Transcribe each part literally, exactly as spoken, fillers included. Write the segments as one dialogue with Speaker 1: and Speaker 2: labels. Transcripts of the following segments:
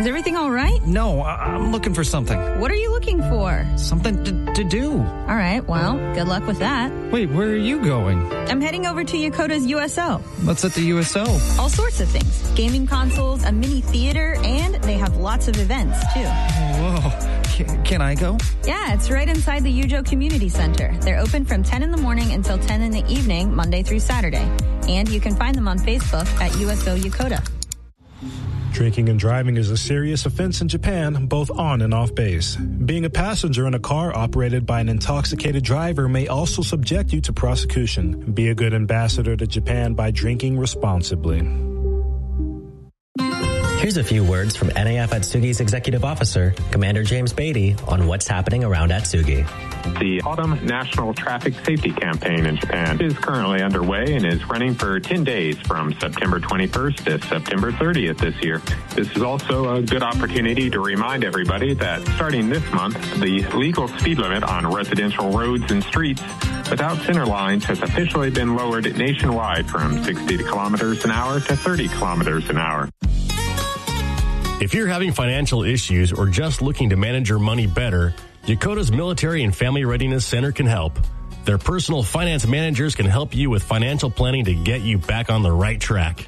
Speaker 1: Is everything all right?
Speaker 2: No, I- I'm looking for something.
Speaker 1: What are you looking for?
Speaker 2: Something to, to do.
Speaker 1: All right, well, good luck with that.
Speaker 2: Wait, where are you going?
Speaker 1: I'm heading over to Yakota's U S O.
Speaker 2: What's at the U S O?
Speaker 1: All sorts of things. Gaming consoles, a mini theater, and they have lots of events, too.
Speaker 2: Whoa. Can, can I go?
Speaker 1: Yeah, it's right inside the Yujo Community Center. They're open from ten in the morning until ten in the evening, Monday through Saturday. And you can find them on Facebook at U S O Yokota.
Speaker 3: Drinking and driving is a serious offense in Japan, both on and off base. Being a passenger in a car operated by an intoxicated driver may also subject you to prosecution. Be a good ambassador to Japan by drinking responsibly.
Speaker 4: Here's a few words from N A F Atsugi's Executive Officer, Commander James Beatty, on what's happening around Atsugi.
Speaker 5: The Autumn National Traffic Safety Campaign in Japan is currently underway and is running for ten days from September twenty-first to September thirtieth this year. This is also a good opportunity to remind everybody that starting this month, the legal speed limit on residential roads and streets without center lines has officially been lowered nationwide from sixty kilometers an hour to thirty kilometers an hour.
Speaker 6: If you're having financial issues or just looking to manage your money better, Yakota's Military and Family Readiness Center can help. Their personal finance managers can help you with financial planning to get you back on the right track.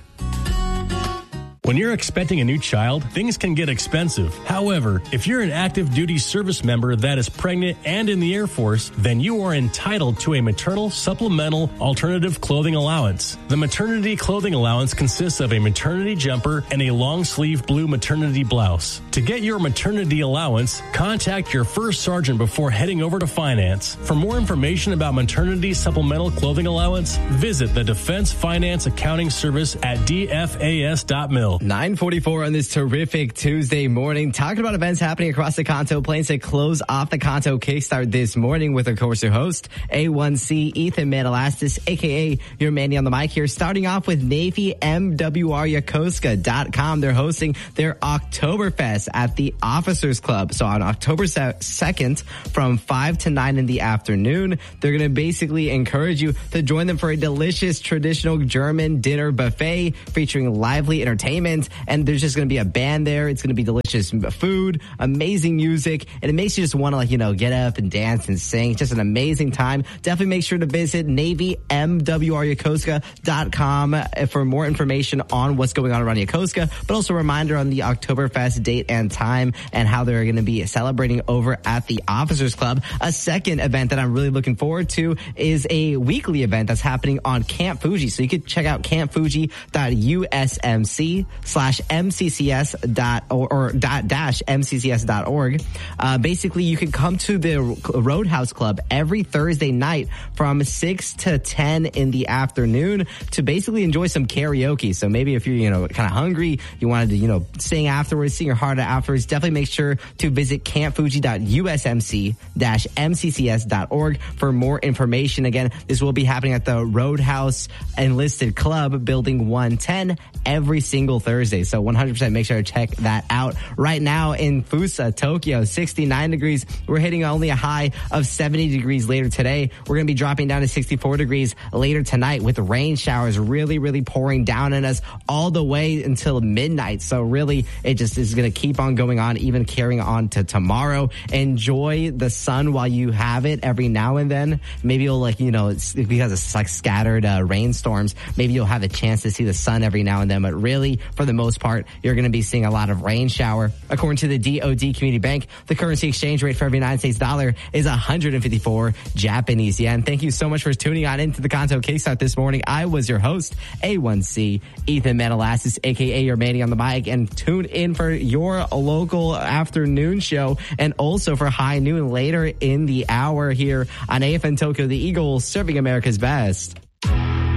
Speaker 6: When you're expecting a new child, things can get expensive. However, if you're an active duty service member that is pregnant and in the Air Force, then you are entitled to a maternal supplemental alternative clothing allowance. The maternity clothing allowance consists of a maternity jumper and a long sleeve blue maternity blouse. To get your maternity allowance, contact your first sergeant before heading over to finance. For more information about maternity supplemental clothing allowance, visit the Defense Finance Accounting Service at d f a s dot mil.
Speaker 7: nine forty-four on this terrific Tuesday morning. Talking about events happening across the Kanto Plains to close off the Kanto Kickstart this morning with, of course, your host, A one C, Ethan Metalastis, a k a your Manny on the mic here. Starting off with Navy M W R Yokosuka dot com. They're hosting their Oktoberfest at the Officers Club. So on October second from five to nine in the afternoon, they're going to basically encourage you to join them for a delicious traditional German dinner buffet featuring lively entertainment. And there's just going to be a band there. It's going to be delicious food, amazing music, and it makes you just want to, like, you know, get up and dance and sing. It's just an amazing time. Definitely make sure to visit Navy M W R Yokosuka dot com for more information on what's going on around Yokosuka, but also a reminder on the Oktoberfest date and time and how they're going to be celebrating over at the Officers Club. A second event that I'm really looking forward to is a weekly event that's happening on Camp Fuji. So you could check out camp fuji dot u s m c slash mccs dot or, or dot dash mccs dot org. Uh, basically, you can come to the Roadhouse Club every Thursday night from six to ten in the afternoon to basically enjoy some karaoke. So maybe if you're, you know, kind of hungry, you wanted to, you know, sing afterwards, sing your heart out afterwards, definitely make sure to visit camp fuji dot u s m c dash m c c s dot org for more information. Again, this will be happening at the Roadhouse Enlisted Club, Building one ten, every single Thursday. So one hundred percent make sure to check that out. Right now in Fusa, Tokyo, sixty-nine degrees. We're hitting only a high of seventy degrees later today. We're going to be dropping down to sixty-four degrees later tonight with rain showers really, really pouring down on us all the way until midnight. So really, it just is going to keep on going on, even carrying on to tomorrow. Enjoy the sun while you have it every now and then. Maybe you'll, like, you know, it's because it's like scattered uh, rainstorms. Maybe you'll have a chance to see the sun every now and then, but really, for the most part, you're going to be seeing a lot of rain shower. According to the D O D Community Bank, the currency exchange rate for every United States dollar is one hundred fifty-four Japanese yen. Thank you so much for tuning on into the Kanto Kickstart this morning. I was your host, A one C, Ethan Metalastis, a k a your Manny on the mic, and tune in for your local afternoon show and also for High Noon later in the hour here on A F N Tokyo, the Eagle, serving America's best.